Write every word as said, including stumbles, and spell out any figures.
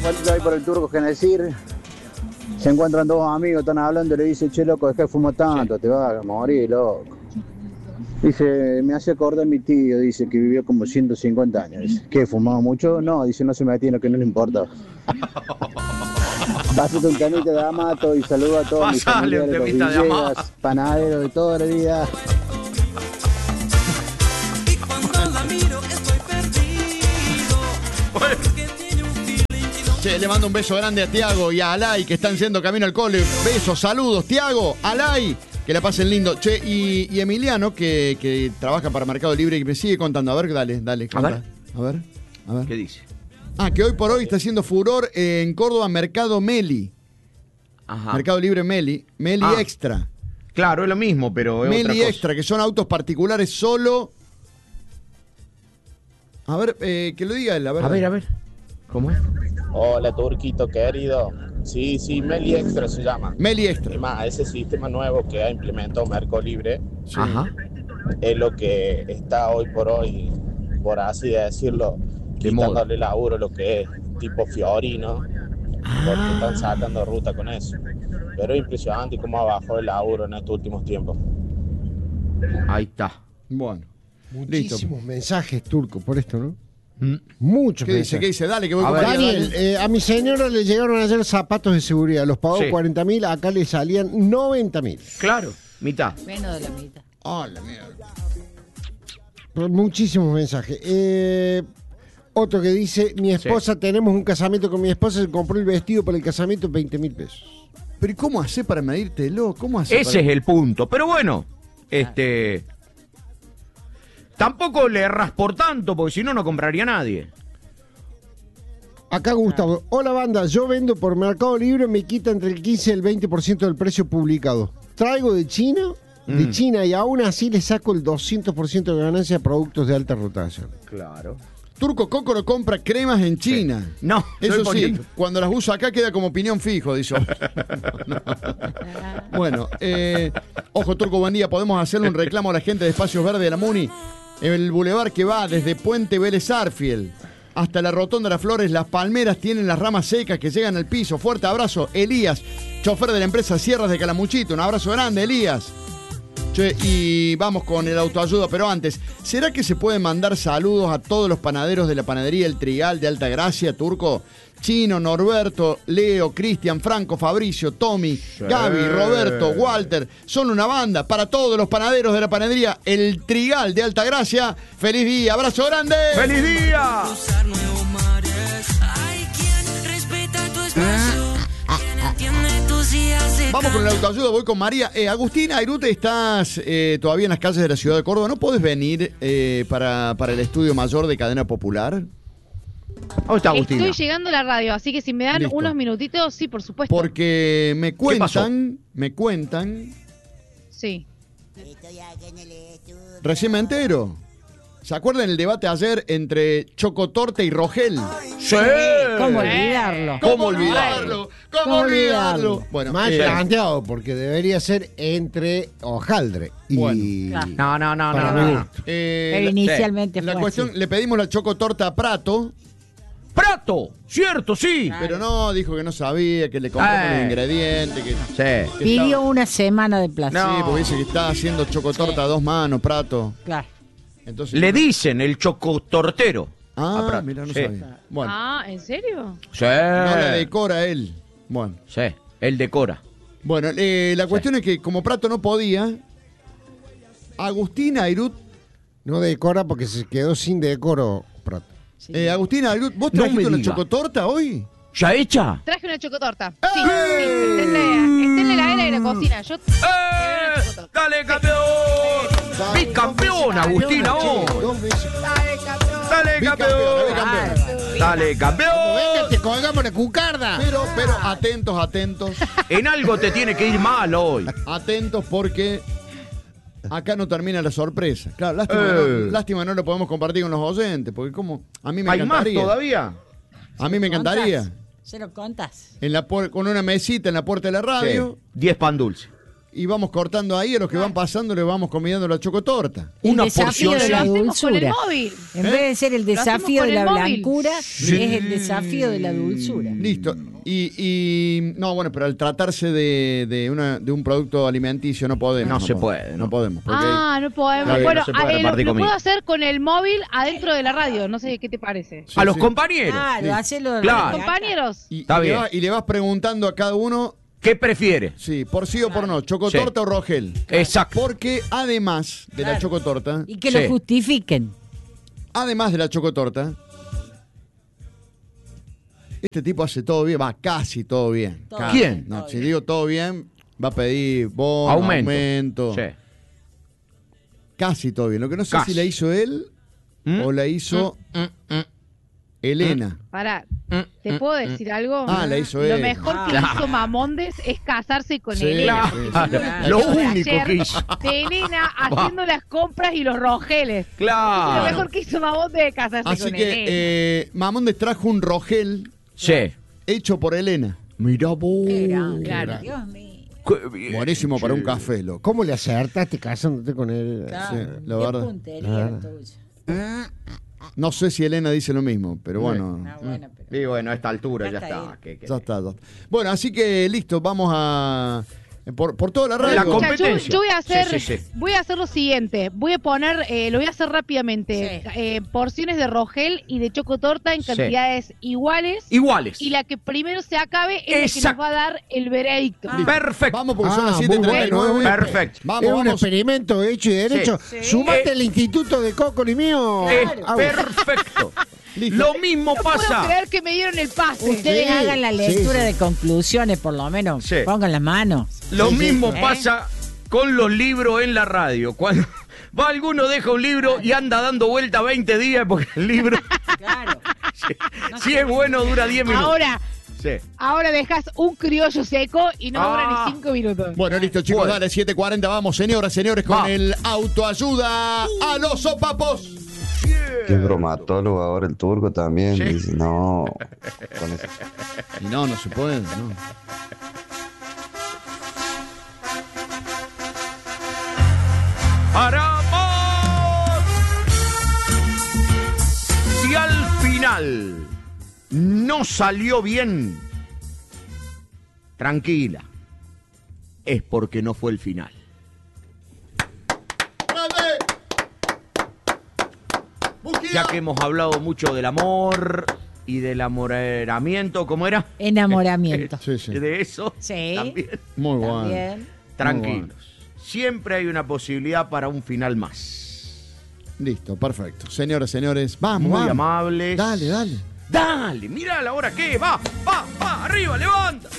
Rafaelito ahí por el Turco Genesir. Se encuentran dos amigos, están hablando y le dice, che, loco, dejá de fumar tanto, sí. Te vas a morir, loco. Dice, me hace acordar mi tío, dice, que vivió como ciento cincuenta años. Dice, ¿qué, fumaba mucho? No, dice, no se metía en lo que no le importa. Pásate un temita de Amato y saludo a todos mis familiares, los Villegas, panaderos de toda la vida. Che, le mando un beso grande a Tiago y a Alay que están yendo camino al cole. Besos, saludos, Tiago, Alay, que la pasen lindo. Che, y, y Emiliano, que, que trabaja para Mercado Libre y me sigue contando. A ver, dale, dale. A ver. A ver, a ver. ¿Qué dice? Ah, que hoy por hoy está haciendo furor en Córdoba Mercado Meli. Ajá. Mercado Libre Meli. Meli ah. Extra. Claro, es lo mismo, pero es Meli otra cosa. Extra, que son autos particulares solo. A ver, eh, que lo diga él, a ver. A ver, a ver. ¿Cómo es? Hola, Turquito querido. Sí, sí, Meli Extra se llama. Meli Extra. Y más, ese sistema nuevo que ha implementado Mercado Libre, Sí. Ajá. es lo que está hoy por hoy, por así decirlo, De quitándole laburo lo que es tipo Fiorino, porque están sacando ruta con eso. Pero es impresionante cómo ha bajado el laburo en estos últimos tiempos. Ahí está. Bueno. Muchísimos Listo. mensajes, Turco, por esto, ¿no? ¿Mm? Muchos ¿Qué dice? mensajes. ¿Qué dice? Dale, que voy A con ver. María, Daniel, dale. eh, a mi señora le llegaron ayer zapatos de seguridad. Los pagó Sí. cuarenta mil, acá le salían noventa mil. Claro, mitad. Menos de la mitad. Ah, la mierda. Muchísimos mensajes. Eh, otro que dice, mi esposa, sí. tenemos un casamiento con mi esposa, se compró el vestido para el casamiento, veinte mil pesos. Pero ¿y cómo hace para medírtelo? ¿Cómo hace Ese para... es el punto. Pero bueno, este... tampoco le erras por tanto, porque si no, no compraría nadie. Acá Gustavo, hola banda, yo vendo por Mercado Libre, me quita entre el quince y el veinte por ciento del precio publicado. Traigo de China, mm. de China y aún así le saco el doscientos por ciento de ganancia a productos de alta rotación. Claro. Turco Cócoro compra cremas en China. Sí. No, eso sí, poniendo... cuando las usa acá queda como piñón fijo, dice. No, no. Bueno, eh, ojo Turco, buen día, podemos hacerle un reclamo a la gente de Espacios Verdes de la Muni. En el bulevar que va desde Puente Vélez Arfiel hasta la Rotonda de las Flores, las palmeras tienen las ramas secas que llegan al piso. Fuerte abrazo, Elías, chofer de la empresa Sierras de Calamuchito. Un abrazo grande, Elías. Che, y vamos con el autoayuda, pero antes, ¿será que se pueden mandar saludos a todos los panaderos de la panadería El Trigal de Altagracia, Turco? Chino, Norberto, Leo, Cristian, Franco, Fabricio, Tommy, sí. Gaby, Roberto, Walter. Son una banda para todos los panaderos de la panadería El Trigal de Altagracia. ¡Feliz día! ¡Abrazo grande! ¡Feliz día! Vamos con el autoayuda, voy con María. Eh, Agustín Airute, estás eh, todavía en las calles de la ciudad de Córdoba. ¿No podés venir eh, para, para el estudio mayor de Cadena Popular? ¿Dónde está Agustina? Estoy llegando a la radio, así que si me dan Listo. unos minutitos, sí, por supuesto. Porque me cuentan, me cuentan... Sí. Recién me entero. ¿Se acuerdan el debate ayer entre Chocotorta y Rogel? ¡Sí! ¿Cómo olvidarlo? ¿Cómo olvidarlo? ¿Cómo olvidarlo? Bueno, más eh, planteado, porque debería ser entre hojaldre y... Bueno. No, no, no, Para no, mi no. gusto. eh, Pero la- inicialmente La fue cuestión, así. le pedimos la Chocotorta a Prato, ¡Prato! ¡Cierto, sí! pero no, dijo que no sabía, que le compramos Eh. los ingredientes, que... Sí. que Pidió estaba- una semana de plazo. No. Sí, porque dice que está haciendo chocotorta Sí. a dos manos, Prato. Claro. Entonces, Le dicen el chocotortero. a Ah, Prato. mira, no Sí. sabía. Bueno, Ah, ¿en serio? Sí. no la decora él. Bueno, Sí, él decora. bueno eh, la cuestión es que como Prato no podía, Agustín Airut, No decora porque se quedó sin decoro, Prato. Sí. eh, Agustín Airut, ¿vos No trajiste me una diga. chocotorta hoy? ¿Ya hecha? Traje una chocotorta. Sí, sí, está en la, está en la heladera de la cocina. Yo ¡Eh! ¡Dale, campeón! ¡Bicampeón, Agustina! vos! Dos veces. ¡Dale, Bicampeón, campeón! bicampeón. ¡Dale, Venga, campeón! te colgamos la cucarda. Pero, pero, atentos, atentos, En algo te tiene que ir mal hoy. atentos porque acá no termina la sorpresa. Claro, lástima, Eh. no, lástima no lo podemos compartir con los oyentes, porque como, a mí me ¿Hay más encantaría. todavía? A mí me encantaría. ¿Se lo contas? En la puer- con una mesita en la puerta de la radio. Sí. Diez pan dulce. y vamos cortando ahí, a los que van pasando le vamos comiendo la chocotorta. El Una desafío porción de la Lo hacemos con el dulzura. móvil. En vez de ser el Lo hacemos desafío con de el la móvil. blancura, es el desafío de la dulzura. Listo. Y, y no, bueno, pero al tratarse de, de, una, de un producto alimenticio no podemos. No se po- puede, No, no. podemos. Porque Ah, no podemos. Claro, bueno, no se puede ah, eh, lo, repartir lo comida. puedo hacer con el móvil adentro de la radio. No sé qué te parece. Sí, a los sí. compañeros. Claro, Sí. hacelo. Claro. Compañeros. Y, Está y le bien. va- y le vas preguntando a cada uno, ¿Qué prefiere? sí, por sí o por no, chocotorta Sí. o rogel. Exacto. Porque además de la Claro. chocotorta, Y que Sí. lo justifiquen. además de la chocotorta, este tipo hace todo bien, va casi todo bien. Todo Casi. bien. No, Todo si bien. digo todo bien, va a pedir bono, Aumento. aumento. Sí. Casi todo bien. Lo que no sé Casi. si la hizo él ¿Mm? o la hizo Mm, mm. Elena. Pará, Mm, ¿te mm, puedo decir algo? Ah, la hizo Lo él. mejor que Claro. hizo Mamondes es casarse con Sí, Elena. sí, Claro, sí. lo Eso de único ayer, que hizo. De Elena haciendo las compras y los rogeles. Lo Claro. mejor que hizo Mamondes es casarse Así con que Elena. eh, Mamondes trajo un rogel Sí. hecho por Elena. Mirá vos. Qué grande, claro. Dios mío. Qué bien, Buenísimo para che. un café, loco. ¿Cómo le acertaste casándote con él? Claro, la qué verdad. puntería tuya. No sé si Elena dice lo mismo, pero bueno. Ah, bueno, pero- Y bueno, a esta altura Ya ya, está está. ahí. ¿Qué- qué- Ya está, ya está. Bueno, así que listo, vamos a. Por, por toda la radio. La Escucha, yo, competencia. yo voy a hacer, Sí, sí, sí. voy a hacer lo siguiente. Voy a poner, eh, lo voy a hacer rápidamente. Sí. Eh, porciones de rogel y de chocotorta en Sí. cantidades iguales. Iguales. Y la que primero se acabe es la que Exacto. nos va a dar el veredicto. Ah. Perfecto. Vamos porque son Ah, las siete muy treinta y nueve. bueno, Perfecto. Vamos, es un vamos. experimento hecho y derecho. Sí. Sumate Eh, al instituto de Coco y mío. Es Ah, perfecto. Listo. Lo mismo No puedo pasa. creer que me dieron el pase. Ustedes Sí, hagan la sí, lectura sí. de conclusiones, por lo menos. Sí. Pongan las manos. Lo Sí, sí. mismo ¿Eh? pasa con los libros en la radio. Cuando va alguno, deja un libro y anda dando vuelta veinte días porque el libro, Claro. si es bueno, dura diez minutos. Ahora, Sí. ahora dejas un criollo seco y no Ah. dura ni cinco minutos. Bueno, listo, chicos, Bueno. dale, siete cuarenta, vamos, señoras, señores, con Va. el autoayuda a los sopapos. Que es bromatólogo ahora el turco también. Sí. Dice, no, con eso. Y no, no se puede, no. ¡Paramos! Si al final no salió bien, tranquila, es porque no fue el final. ¡Grande! ¡Buquía! Ya que hemos hablado mucho del amor y del amoramiento, ¿cómo era? Enamoramiento. Sí, sí. De eso Sí. también. Muy bueno. También. Tranquilos. Siempre hay una posibilidad para un final más. Listo, perfecto. Señoras, señores, vamos, Muy vamos. amables. Dale, dale. Dale, mira la hora que va, va, va, arriba, levanta.